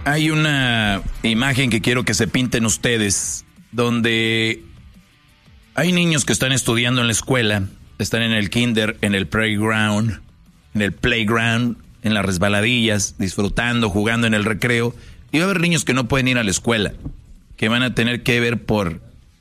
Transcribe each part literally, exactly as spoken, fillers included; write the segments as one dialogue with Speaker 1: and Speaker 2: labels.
Speaker 1: Hay una imagen que quiero que se pinten ustedes, donde hay niños que están estudiando en la escuela, están en el kinder, en el playground, en el playground, en las resbaladillas, disfrutando, jugando en el recreo. Y va a haber niños que no pueden ir a la escuela, que van a tener que ver por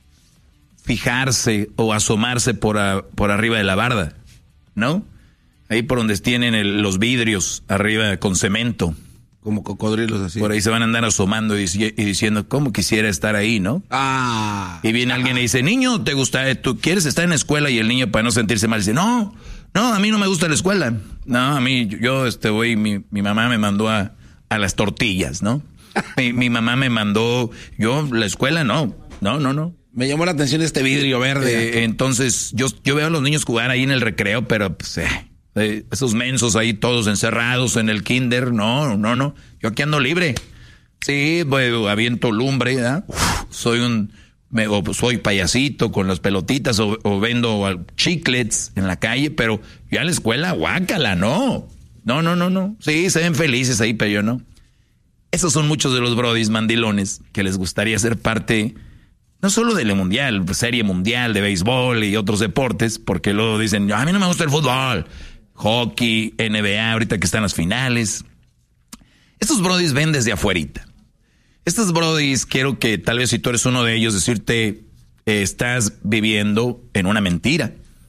Speaker 1: fijarse o asomarse por, a, por arriba de la barda, ¿no? Ahí por donde tienen el, los vidrios arriba con cemento.
Speaker 2: Como cocodrilos así.
Speaker 1: Por ahí se van a andar asomando y, y diciendo, ¿cómo quisiera estar ahí, no?
Speaker 2: Ah.
Speaker 1: Y viene alguien y dice, niño, ¿te gusta? ¿Tú quieres estar en la escuela? Y el niño, para no sentirse mal, dice, no, no, a mí no me gusta la escuela. No, a mí, yo este voy, mi, mi mamá me mandó a, a las tortillas, ¿no? mi, mi mamá me mandó, yo, la escuela, no, no, no, no.
Speaker 2: Me llamó la atención este vidrio verde.
Speaker 1: Eh, entonces, yo, yo veo a los niños jugar ahí en el recreo, pero pues... Eh. Eh, esos mensos ahí todos encerrados en el kinder, no, no, no, yo aquí ando libre. Sí, bueno, aviento lumbre, ¿verdad? Soy un, me, o soy payasito con las pelotitas o, o vendo chiclets en la calle, pero ya a la escuela, guácala, no. No, no, no, no. Sí, se ven felices ahí, pero yo no. Esos son muchos de los brodis mandilones que les gustaría ser parte, no solo de la mundial, serie mundial de béisbol y otros deportes, porque luego dicen, a mí no me gusta el fútbol. Hockey, N B A, ahorita que están las finales. Estos brodis ven desde afuerita. Estos brodis, quiero que tal vez si tú eres uno de ellos, decirte, eh, estás viviendo en una mentira.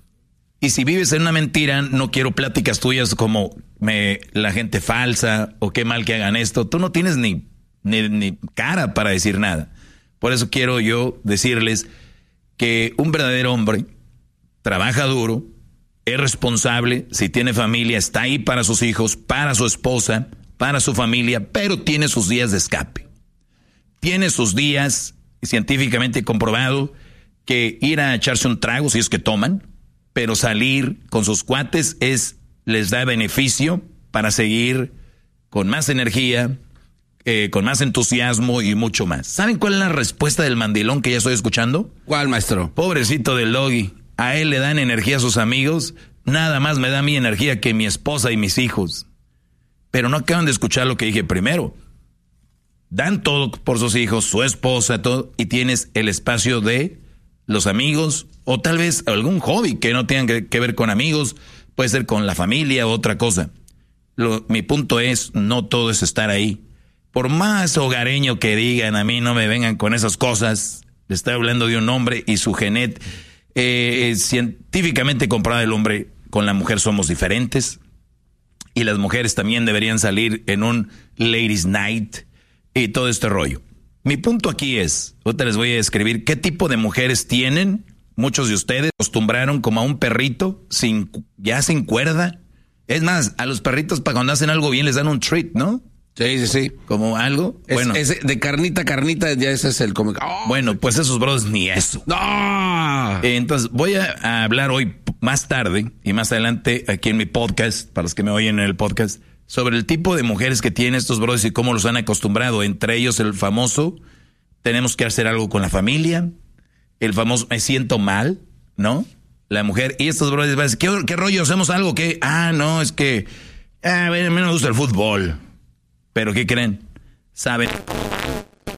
Speaker 1: Y si vives en una mentira, no quiero pláticas tuyas como me, la gente falsa o qué mal que hagan esto. Tú no tienes ni, ni, ni cara para decir nada. Por eso quiero yo decirles que un verdadero hombre trabaja duro, es responsable, si tiene familia, está ahí para sus hijos, para su esposa, para su familia, pero tiene sus días de escape. Tiene sus días, científicamente comprobado, que ir a echarse un trago, si es que toman, pero salir con sus cuates es, les da beneficio para seguir con más energía, eh, con más entusiasmo y mucho más. ¿Saben cuál es la respuesta del mandilón que ya estoy escuchando?
Speaker 2: ¿Cuál, maestro?
Speaker 1: Pobrecito del Doggy. A él le dan energía a sus amigos, nada más me da mi energía que mi esposa y mis hijos. Pero no acaban de escuchar lo que dije primero. Dan todo por sus hijos, su esposa, todo, y tienes el espacio de los amigos, o tal vez algún hobby que no tenga que, que ver con amigos, puede ser con la familia o otra cosa. Lo, mi punto es, no todo es estar ahí. Por más hogareño que digan, a mí no me vengan con esas cosas, le estoy hablando de un hombre y su genet. Eh, científicamente comprobado, el hombre con la mujer somos diferentes y las mujeres también deberían salir en un ladies night y todo este rollo. Mi punto aquí es, ahorita les voy a describir qué tipo de mujeres tienen. Muchos de ustedes acostumbraron como a un perrito sin, ya sin cuerda. Es más, a los perritos para cuando hacen algo bien les dan un treat, ¿no?
Speaker 2: Sí, sí, sí.
Speaker 1: Como algo.
Speaker 2: Es,
Speaker 1: bueno,
Speaker 2: es de carnita, carnita, ya ese es el cómic. Oh,
Speaker 1: bueno, pues esos brothers ni eso.
Speaker 2: ¡No!
Speaker 1: Eh, entonces voy a, a hablar hoy más tarde y más adelante aquí en mi podcast, para los que me oyen en el podcast, sobre el tipo de mujeres que tienen estos brothers y cómo los han acostumbrado. Entre ellos el famoso, tenemos que hacer algo con la familia. El famoso, me siento mal, ¿no? La mujer, y estos brothers van a decir, ¿qué, qué rollo? ¿Hacemos algo? ¿Qué? Ah, no, es que ah, a mí no me gusta el fútbol. Pero ¿qué creen? Saben